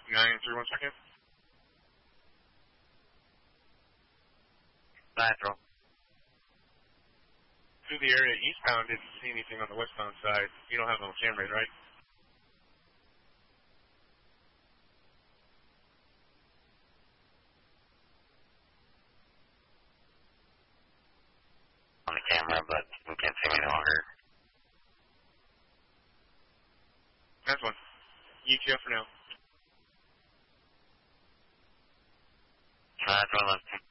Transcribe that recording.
931 second. Lateral. Through the area eastbound, didn't see anything on the westbound side. You don't have no cameras, right? On the camera, but you can't see me any longer. That's one. UTF for now. Lateral, left.